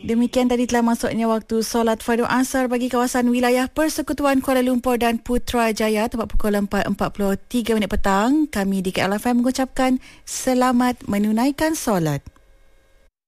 Demikian tadi telah masuknya waktu solat fardu asar bagi kawasan wilayah Persekutuan Kuala Lumpur dan Putrajaya tepat pukul 4.43 petang. Kami di KLFM mengucapkan selamat menunaikan solat.